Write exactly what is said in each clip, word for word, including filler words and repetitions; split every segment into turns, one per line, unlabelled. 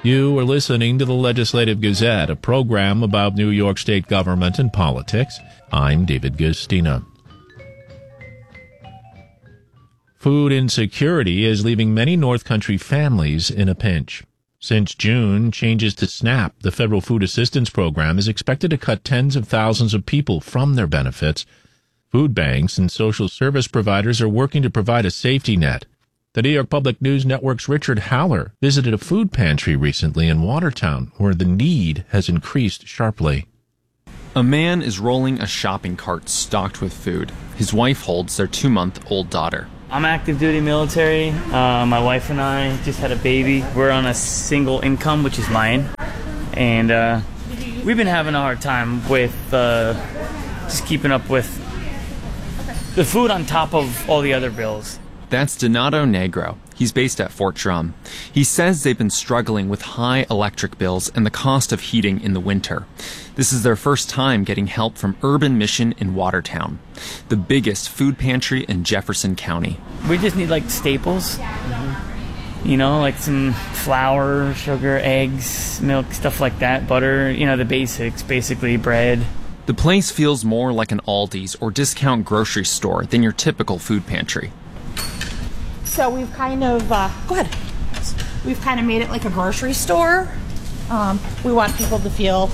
You are listening to the Legislative Gazette, a program about New York State government and politics. I'm David Gustina. Food insecurity is leaving many North Country families in a pinch. Since June, changes to SNAP, the federal food assistance program, is expected to cut tens of thousands of people from their benefits. Food banks and social service providers are working to provide a safety net. The New York Public News Network's Richard Haller visited a food pantry recently in Watertown, where the need has increased sharply.
A man is rolling a shopping cart stocked with food. His wife holds their two-month-old daughter.
I'm active duty military. Uh, my wife and I just had a baby. We're on a single income, which is mine. And uh, we've been having a hard time with uh, just keeping up with the food on top of all the other bills.
That's Donato Negro. He's based at Fort Drum. He says they've been struggling with high electric bills and the cost of heating in the winter. This is their first time getting help from Urban Mission in Watertown, the biggest food pantry in Jefferson County.
We just need like staples, mm-hmm. you know, like some flour, sugar, eggs, milk, stuff like that, butter, you know, the basics, basically bread.
The place feels more like an Aldi's or discount grocery store than your typical food pantry.
So we've kind of, uh, go ahead. We've kind of made it like a grocery store. Um, we want people to feel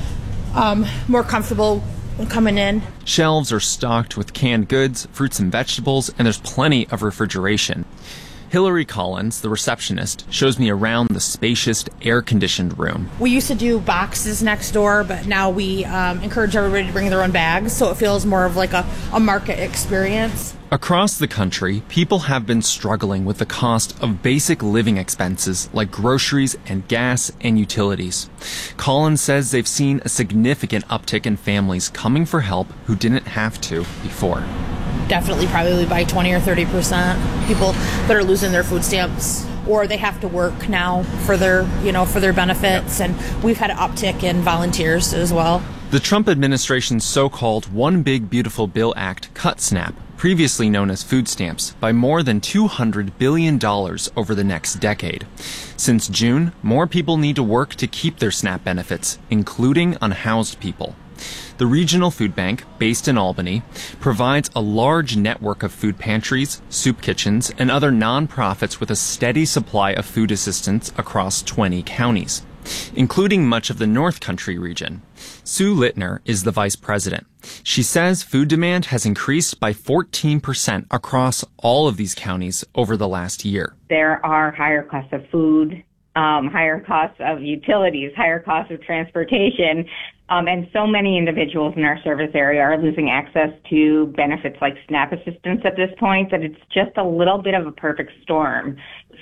um, more comfortable when coming in.
Shelves are stocked with canned goods, fruits and vegetables, and there's plenty of refrigeration. Hillary Collins, the receptionist, shows me around the spacious, air-conditioned room.
We used to do boxes next door, but now we um, encourage everybody to bring their own bags, so it feels more of like a, a market experience.
Across the country, people have been struggling with the cost of basic living expenses like groceries and gas and utilities. Collins says they've seen a significant uptick in families coming for help who didn't have to before.
Definitely probably by twenty or thirty percent. People that are losing their food stamps, or they have to work now for their, you know, for their benefits. And we've had an uptick in volunteers as well.
The Trump administration's so-called One Big Beautiful Bill Act cut SNAP, previously known as food stamps, by more than two hundred billion dollars over the next decade. Since June, more people need to work to keep their SNAP benefits, including unhoused people. The regional food bank, based in Albany, provides a large network of food pantries, soup kitchens, and other nonprofits with a steady supply of food assistance across twenty counties, including much of the North Country region. Sue Littner is the vice president. She says food demand has increased by fourteen percent across all of these counties over the last year.
There are higher costs of food, um, higher costs of utilities, higher costs of transportation, um, and so many individuals in our service area are losing access to benefits like SNAP assistance at this point that it's just a little bit of a perfect storm.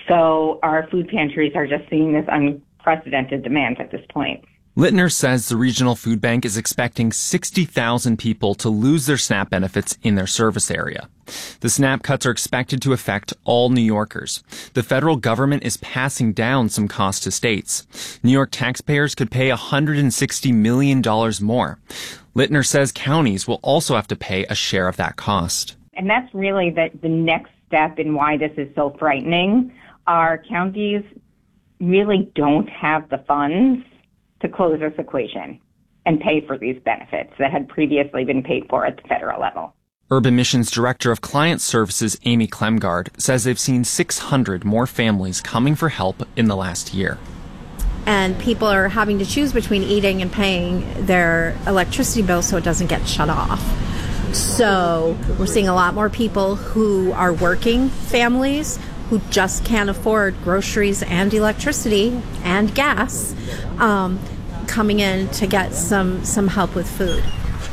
So our food pantries are just seeing this unprecedented demand at this point.
Littner says the regional food bank is expecting sixty thousand people to lose their SNAP benefits in their service area. The SNAP cuts are expected to affect all New Yorkers. The federal government is passing down some costs to states. New York taxpayers could pay one hundred sixty million dollars more. Littner says counties will also have to pay a share of that cost.
And that's really the, the next step in why this is so frightening. Our counties really don't have the funds to close this equation and pay for these benefits that had previously been paid for at the federal level.
Urban Mission's Director of Client Services, Amy Klemgaard, says they've seen six hundred more families coming for help in the last year.
And people are having to choose between eating and paying their electricity bill so it doesn't get shut off. So we're seeing a lot more people who are working families who just can't afford groceries and electricity and gas um, coming in to get some, some help with food.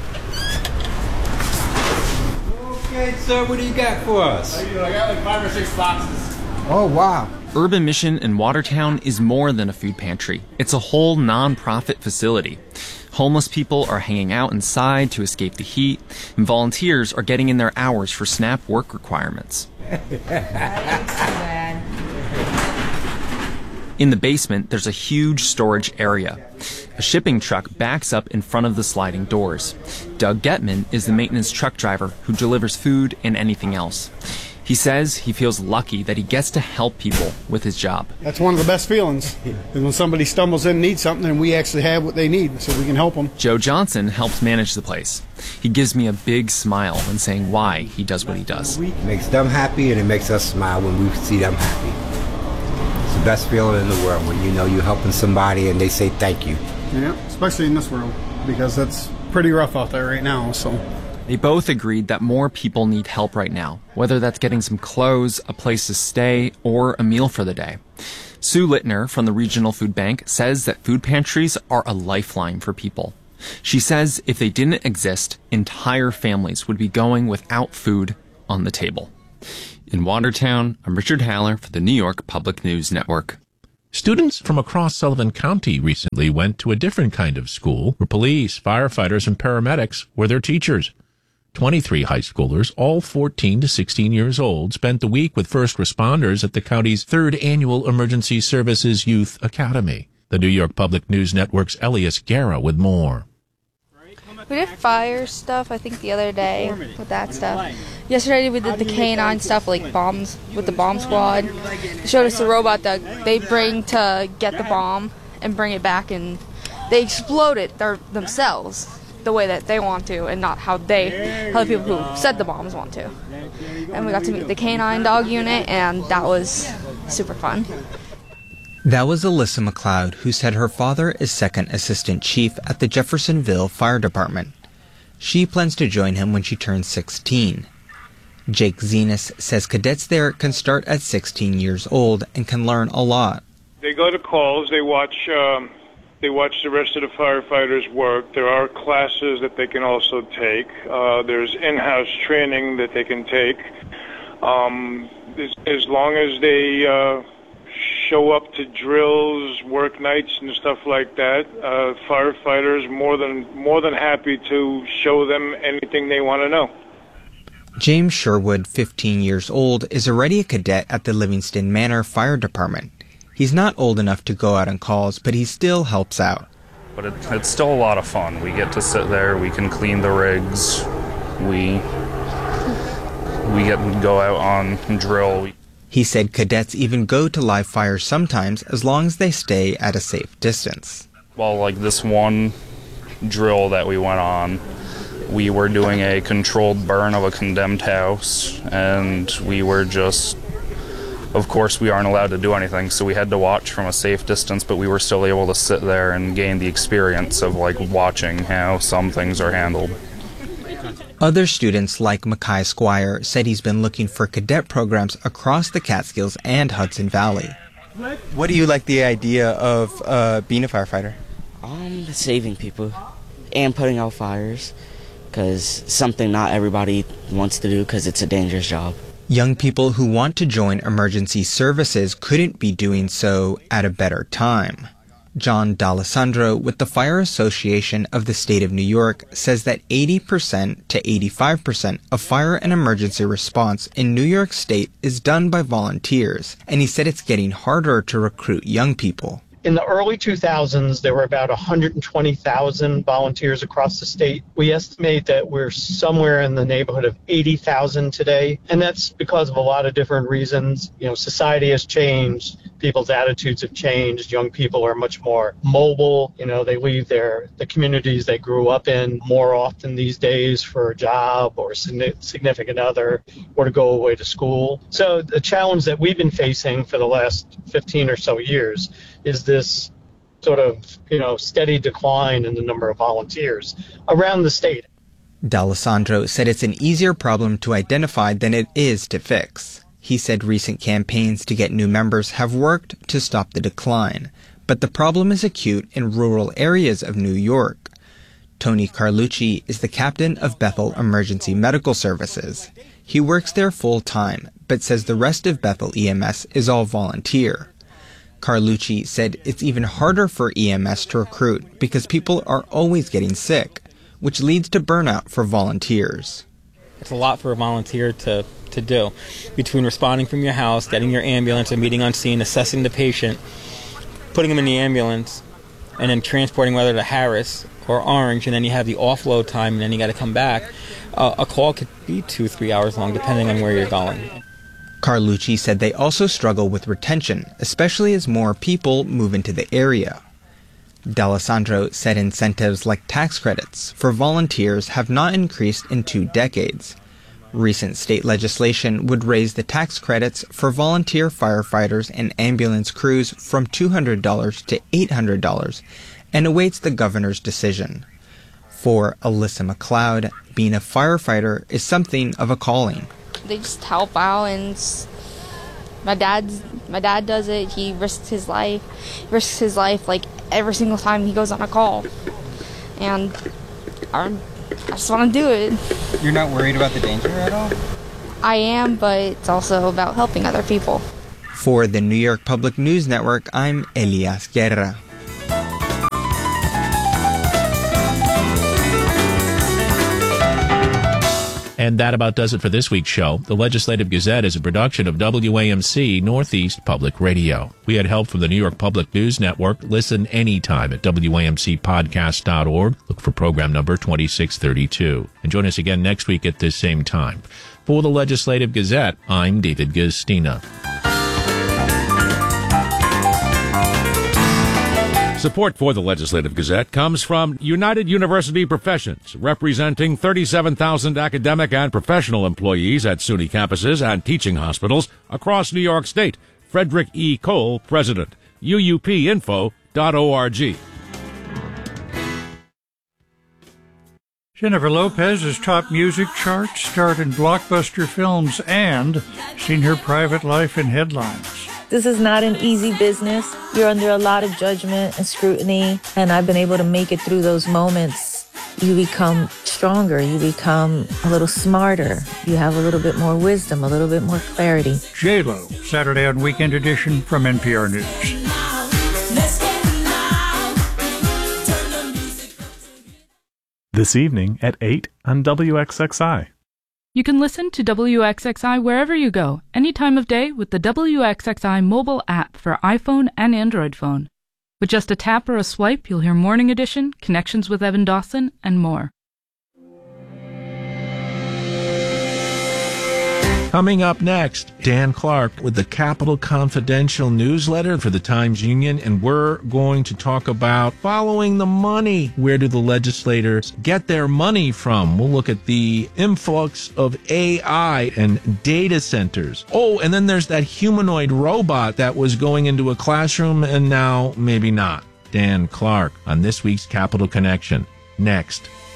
Okay, so what do you got for us?
I got like five or six boxes.
Oh, wow.
Urban Mission in Watertown is more than a food pantry. It's a whole non-profit facility. Homeless people are hanging out inside to escape the heat, and volunteers are getting in their hours for SNAP work requirements. In the basement, there's a huge storage area. A shipping truck backs up in front of the sliding doors. Doug Getman is the maintenance truck driver who delivers food and anything else. He says he feels lucky that he gets to help people with his job.
That's one of the best feelings, is when somebody stumbles in and needs something and we actually have what they need so we can help them.
Joe Johnson helps manage the place. He gives me a big smile when saying why he does what he does.
It makes them happy and it makes us smile when we see them happy. It's the best feeling in the world when you know you're helping somebody and they say thank you.
Yeah, especially in this world, because that's pretty rough out there right now, so...
They both agreed that more people need help right now, whether that's getting some clothes, a place to stay, or a meal for the day. Sue Littner from the Regional Food Bank says that food pantries are a lifeline for people. She says if they didn't exist, entire families would be going without food on the table. In Watertown, I'm Richard Haller for the New York Public News Network.
Students from across Sullivan County recently went to a different kind of school where police, firefighters, and paramedics were their teachers. twenty-three high schoolers, all fourteen to sixteen years old, spent the week with first responders at the county's third annual Emergency Services Youth Academy. The New York Public News Network's Elias Guerra with more.
We did fire stuff, I think, the other day with that stuff. Yesterday we did the K nine stuff, like bombs with the bomb squad. They showed us the robot that they bring to get the bomb and bring it back, and they explode it their, themselves the way that they want to, and not how they, how the people who set the bombs want to. And we got to meet the K nine dog unit, and that was super fun.
That was Alyssa McLeod, who said her father is second assistant chief at the Jeffersonville Fire Department. She plans to join him when she turns sixteen. Jake Zenas says cadets there can start at sixteen years old and can learn a lot.
They go to calls, they watch um, they watch the rest of the firefighters work. There are classes that they can also take. Uh, there's in-house training that they can take. Um, as, as long as they uh, show up to drills, work nights and stuff like that, uh, firefighters more than more than happy to show them anything they want to know.
James Sherwood, fifteen years old, is already a cadet at the Livingston Manor Fire Department. He's not old enough to go out on calls, but he still helps out.
But it, it's still a lot of fun. We get to sit there, we can clean the rigs, we we get to go out on drill.
He said cadets even go to live fires sometimes, as long as they stay at a safe distance.
Well, like this one drill that we went on, we were doing a controlled burn of a condemned house, and we were just, of course, we aren't allowed to do anything, so we had to watch from a safe distance, but we were still able to sit there and gain the experience of, like, watching how some things are handled.
Other students, like Mackay Squire, said he's been looking for cadet programs across the Catskills and Hudson Valley.
What do you like the idea of uh, being a firefighter?
Um, saving people and putting out fires, because something not everybody wants to do because it's a dangerous job.
Young people who want to join emergency services couldn't be doing so at a better time. John D'Alessandro with the Fire Association of the State of New York says that eighty percent to eighty-five percent of fire and emergency response in New York State is done by volunteers, and he said it's getting harder to recruit young people.
In the early two thousands, there were about one hundred twenty thousand volunteers across the state. We estimate that we're somewhere in the neighborhood of eighty thousand today, and that's because of a lot of different reasons. You know, society has changed, people's attitudes have changed, young people are much more mobile. You know, they leave their the communities they grew up in more often these days for a job or a significant other, or to go away to school. So the challenge that we've been facing for the last fifteen or so years is this sort of, you know, steady decline in the number of volunteers around the state.
D'Alessandro said it's an easier problem to identify than it is to fix. He said recent campaigns to get new members have worked to stop the decline, but the problem is acute in rural areas of New York. Tony Carlucci is the captain of Bethel Emergency Medical Services. He works there full-time, but says the rest of Bethel E M S is all volunteer. Carlucci said it's even harder for E M S to recruit because people are always getting sick, which leads to burnout for volunteers.
It's a lot for a volunteer to, to do. Between responding from your house, getting your ambulance, and meeting on scene, assessing the patient, putting them in the ambulance, and then transporting whether to Harris or Orange, and then you have the offload time, and then you got to come back. Uh, a call could be two, three hours long, depending on where you're going.
Carlucci said they also struggle with retention, especially as more people move into the area. D'Alessandro said incentives like tax credits for volunteers have not increased in two decades. Recent state legislation would raise the tax credits for volunteer firefighters and ambulance crews from two hundred dollars to eight hundred dollars and awaits the governor's decision. For Alyssa McLeod, being a firefighter is something of a calling.
They just help out, and my dad's my dad does it. He risks his life, risks his life like every single time he goes on a call, and I, I just want to do it.
You're not worried about the danger at all?
I am, but it's also about helping other people.
For the New York Public News Network, I'm Elias Guerra.
And that about does it for this week's show. The Legislative Gazette is a production of W A M C Northeast Public Radio. We had help from the New York Public News Network. Listen anytime at W A M C podcast dot org. Look for program number twenty-six thirty-two. And join us again next week at this same time. For the Legislative Gazette, I'm David Gustina.
Support for the Legislative Gazette comes from United University Professions, representing thirty-seven thousand academic and professional employees at SUNY campuses and teaching hospitals across New York State. Frederick E. Cole, President. U U P info dot org.
Jennifer Lopez's top music charts, starred in blockbuster films, and seen her private life in headlines.
This is not an easy business. You're under a lot of judgment and scrutiny, and I've been able to make it through those moments. You become stronger. You become a little smarter. You have a little bit more wisdom, a little bit more clarity.
J-Lo, Saturday on Weekend Edition from N P R News.
This evening at eight on W X X I.
You can listen to W X X I wherever you go, any time of day with the W X X I mobile app for iPhone and Android phone. With just a tap or a swipe, you'll hear Morning Edition, Connections with Evan Dawson, and more.
Coming up next, Dan Clark with the Capital Confidential newsletter for the Times-Union, and we're going to talk about following the money. Where do the legislators get their money from? We'll look at the influx of A I and data centers. Oh, and then there's that humanoid robot that was going into a classroom and now maybe not. Dan Clark on this week's Capital Connection. Next.